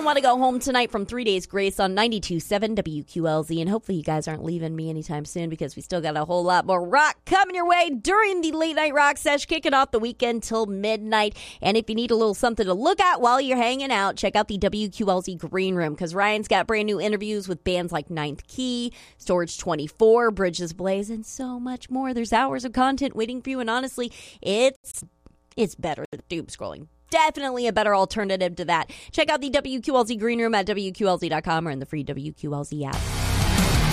don't want to go home tonight from 3 Days Grace on 92.7 WQLZ. And hopefully you guys aren't leaving me anytime soon because we still got a whole lot more rock coming your way during the Late Night Rock Sesh, kicking off the weekend till midnight. And if you need a little something to look at while you're hanging out, check out the WQLZ Green Room because Ryan's got brand new interviews with bands like Ninth Key, Storage 24, Bridges Blaze, and so much more. There's hours of content waiting for you. And honestly, it's better than doom scrolling. Definitely a better alternative to that. Check out the WQLZ Green Room at WQLZ.com or in the free WQLZ app.